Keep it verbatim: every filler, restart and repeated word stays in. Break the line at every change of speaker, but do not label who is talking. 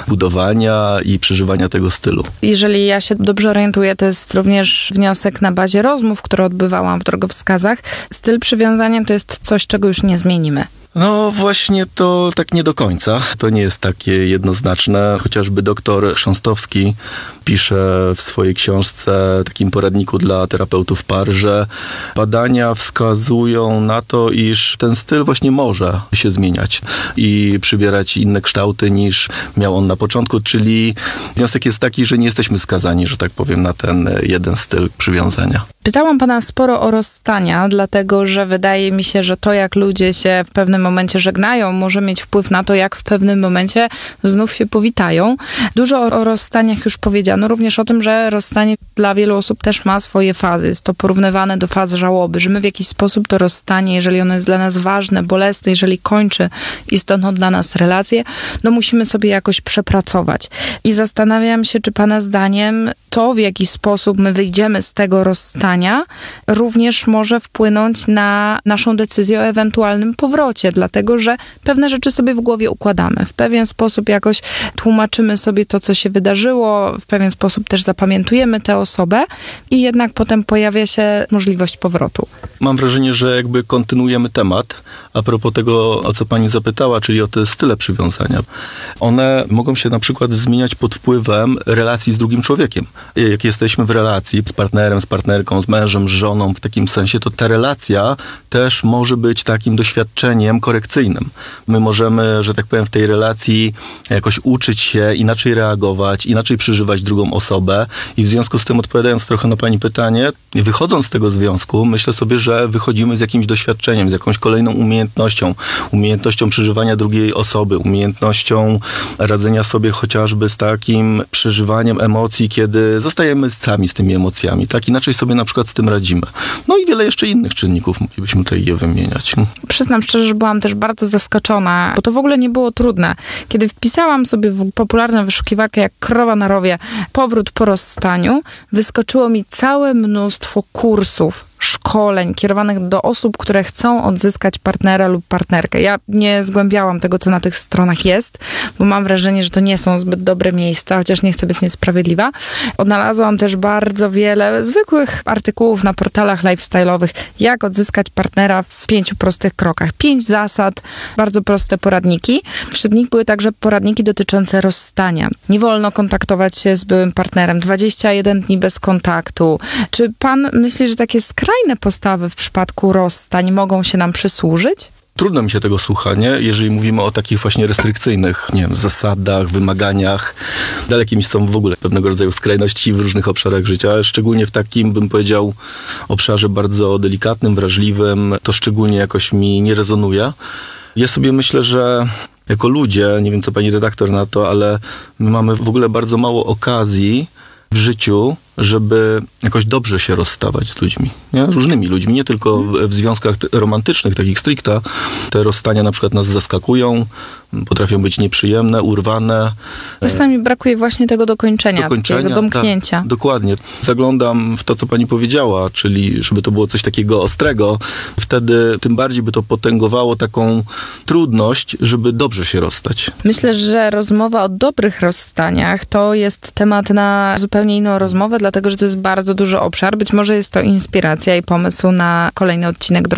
budowania i przeżywania tego stylu.
Jeżeli ja się dobrze orientuję, to jest również wniosek na bazie rozmów, które odbywałam w drogowskazach. Styl przywiązania to jest coś, czego już nie zmienimy.
No właśnie to tak nie do końca. To nie jest takie jednoznaczne. Chociażby doktor Chrząstowski pisze w swojej książce, takim poradniku dla terapeutów par, że badania wskazują na to, iż ten styl właśnie może się zmieniać i przybierać inne kształty niż miał on na początku, czyli wniosek jest taki, że nie jesteśmy skazani, że tak powiem, na ten jeden styl przywiązania.
Pytałam pana sporo o rozstania, dlatego że wydaje mi się, że to, jak ludzie się w pewnym momencie żegnają, może mieć wpływ na to, jak w pewnym momencie znów się powitają. Dużo o rozstaniach już powiedziano, również o tym, że rozstanie dla wielu osób też ma swoje fazy. Jest to porównywane do faz żałoby, że my w jakiś sposób to rozstanie, jeżeli ono jest dla nas ważne, bolesne, jeżeli kończy istotną dla nas relację, no musimy sobie jakoś przepracować. I zastanawiam się, czy pana zdaniem to, w jaki sposób my wyjdziemy z tego rozstania, również może wpłynąć na naszą decyzję o ewentualnym powrocie, dlatego że pewne rzeczy sobie w głowie układamy. W pewien sposób jakoś tłumaczymy sobie to, co się wydarzyło, w pewien sposób też zapamiętujemy tę osobę i jednak potem pojawia się możliwość powrotu.
Mam wrażenie, że jakby kontynuujemy temat a propos tego, o co pani zapytała, czyli o te style przywiązania. One mogą się na przykład zmieniać pod wpływem relacji z drugim człowiekiem. Jak jesteśmy w relacji z partnerem, z partnerką, z mężem, z żoną, w takim sensie, to ta relacja też może być takim doświadczeniem korekcyjnym. My możemy, że tak powiem, w tej relacji jakoś uczyć się, inaczej reagować, inaczej przeżywać drugą osobę i w związku z tym, odpowiadając trochę na pani pytanie, wychodząc z tego związku, myślę sobie, że wychodzimy z jakimś doświadczeniem, z jakąś kolejną umiejętnością, umiejętnością przeżywania drugiej osoby, umiejętnością radzenia sobie chociażby z takim przeżywaniem emocji, kiedy zostajemy sami z tymi emocjami, tak? Inaczej sobie na przykład z tym radzimy. No i wiele jeszcze innych czynników moglibyśmy tutaj je wymieniać.
Przyznam szczerze, że byłam też bardzo zaskoczona, bo to w ogóle nie było trudne. Kiedy wpisałam sobie w popularną wyszukiwarkę jak krowa na rowie powrót po rozstaniu, wyskoczyło mi całe mnóstwo kursów, szkoleń kierowanych do osób, które chcą odzyskać partnera lub partnerkę. Ja nie zgłębiałam tego, co na tych stronach jest, bo mam wrażenie, że to nie są zbyt dobre miejsca, chociaż nie chcę być niesprawiedliwa. Odnalazłam też bardzo wiele zwykłych artykułów na portalach lifestyle'owych, jak odzyskać partnera w pięciu prostych krokach. Pięć zasad, bardzo proste poradniki. Wśród nich były także poradniki dotyczące rozstania. Nie wolno kontaktować się z byłym partnerem. dwadzieścia jeden dni bez kontaktu. Czy pan myśli, że takie skrajne postawy w przypadku rozstań mogą się nam przysłużyć?
Trudno mi się tego słucha, nie? Jeżeli mówimy o takich właśnie restrykcyjnych, nie wiem, zasadach, wymaganiach. Dalekie mi są w ogóle pewnego rodzaju skrajności w różnych obszarach życia, szczególnie w takim, bym powiedział, obszarze bardzo delikatnym, wrażliwym. To szczególnie jakoś mi nie rezonuje. Ja sobie myślę, że jako ludzie, nie wiem co pani redaktor na to, ale my mamy w ogóle bardzo mało okazji w życiu, żeby jakoś dobrze się rozstawać z ludźmi, nie? Różnymi ludźmi, nie tylko w, w związkach romantycznych, takich stricte. Te rozstania na przykład nas zaskakują, potrafią być nieprzyjemne, urwane.
Czasami brakuje właśnie tego dokończenia,
dokończenia
tego domknięcia.
Tak, dokładnie. Zaglądam w to, co pani powiedziała, czyli żeby to było coś takiego ostrego, wtedy tym bardziej by to potęgowało taką trudność, żeby dobrze się rozstać.
Myślę, że rozmowa o dobrych rozstaniach to jest temat na zupełnie inną rozmowę, dlatego że to jest bardzo duży obszar. Być może jest to inspiracja i pomysł na kolejny odcinek